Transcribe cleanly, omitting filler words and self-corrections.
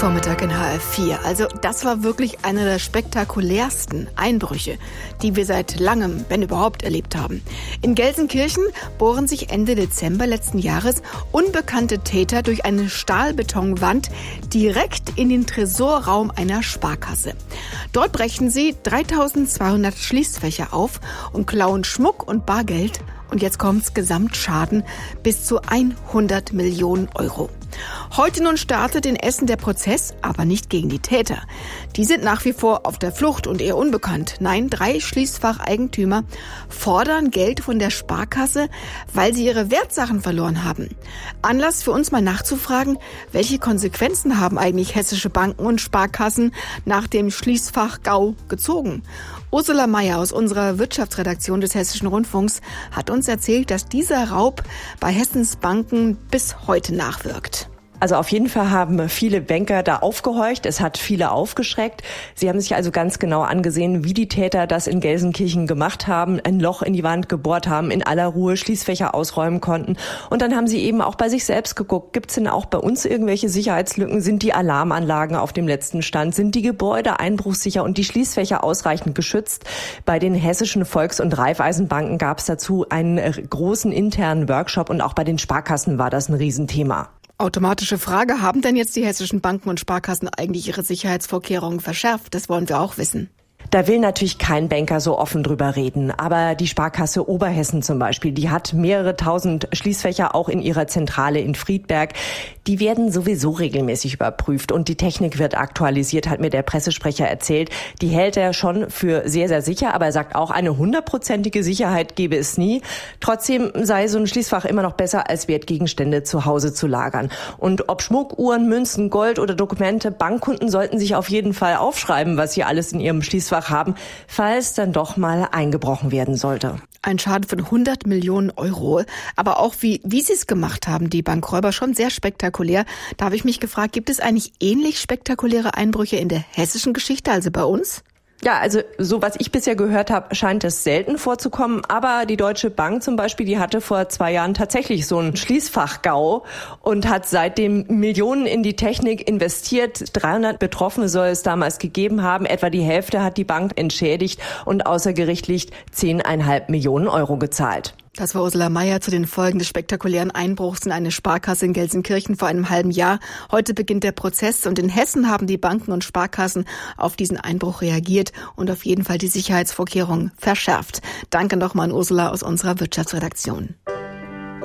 Freitagvormittag in HR4. Also das war wirklich einer der spektakulärsten Einbrüche, die wir seit langem, wenn überhaupt, erlebt haben. In Gelsenkirchen bohren sich Ende Dezember letzten Jahres unbekannte Täter durch eine Stahlbetonwand direkt in den Tresorraum einer Sparkasse. Dort brechen sie 3200 Schließfächer auf und klauen Schmuck und Bargeld. Und jetzt kommt's, Gesamtschaden bis zu 100 Millionen Euro. Heute nun startet in Essen der Prozess, aber nicht gegen die Täter. Die sind nach wie vor auf der Flucht und eher unbekannt. Nein, 3 Schließfacheigentümer fordern Geld von der Sparkasse, weil sie ihre Wertsachen verloren haben. Anlass für uns mal nachzufragen, welche Konsequenzen haben eigentlich hessische Banken und Sparkassen nach dem Schließfach-GAU gezogen? Ursula Meier aus unserer Wirtschaftsredaktion des Hessischen Rundfunks hat uns erzählt, dass dieser Raub bei Hessens Banken bis heute nachwirkt. Also auf jeden Fall haben viele Banker da aufgehorcht. Es hat viele aufgeschreckt. Sie haben sich also ganz genau angesehen, wie die Täter das in Gelsenkirchen gemacht haben, ein Loch in die Wand gebohrt haben, in aller Ruhe Schließfächer ausräumen konnten. Und dann haben sie eben auch bei sich selbst geguckt, gibt es denn auch bei uns irgendwelche Sicherheitslücken? Sind die Alarmanlagen auf dem letzten Stand? Sind die Gebäude einbruchssicher und die Schließfächer ausreichend geschützt? Bei den hessischen Volks- und Raiffeisenbanken gab es dazu einen großen internen Workshop und auch bei den Sparkassen war das ein Riesenthema. Automatische Frage, haben denn jetzt die hessischen Banken und Sparkassen eigentlich ihre Sicherheitsvorkehrungen verschärft? Das wollen wir auch wissen. Da will natürlich kein Banker so offen drüber reden. Aber die Sparkasse Oberhessen zum Beispiel, die hat mehrere tausend Schließfächer auch in ihrer Zentrale in Friedberg. Die werden sowieso regelmäßig überprüft und die Technik wird aktualisiert, hat mir der Pressesprecher erzählt. Die hält er schon für sehr, sehr sicher, aber er sagt auch, eine 100%ige Sicherheit gebe es nie. Trotzdem sei so ein Schließfach immer noch besser, als Wertgegenstände zu Hause zu lagern. Und ob Schmuck, Uhren, Münzen, Gold oder Dokumente, Bankkunden sollten sich auf jeden Fall aufschreiben, was sie alles in ihrem Schließfach haben, falls dann doch mal eingebrochen werden sollte. Ein Schaden von 100 Millionen Euro. Aber auch wie sie es gemacht haben, die Bankräuber, schon sehr spektakulär. Da habe ich mich gefragt, gibt es eigentlich ähnlich spektakuläre Einbrüche in der hessischen Geschichte, also bei uns? Ja, also so was ich bisher gehört habe, scheint es selten vorzukommen. Aber die Deutsche Bank zum Beispiel, die hatte vor 2 Jahren tatsächlich so ein Schließfach-GAU und hat seitdem Millionen in die Technik investiert. 300 Betroffene soll es damals gegeben haben. Etwa die Hälfte hat die Bank entschädigt und außergerichtlich 10,5 Millionen Euro gezahlt. Das war Ursula Meier zu den Folgen des spektakulären Einbruchs in eine Sparkasse in Gelsenkirchen vor einem halben Jahr. Heute beginnt der Prozess und in Hessen haben die Banken und Sparkassen auf diesen Einbruch reagiert und auf jeden Fall die Sicherheitsvorkehrungen verschärft. Danke nochmal an Ursula aus unserer Wirtschaftsredaktion.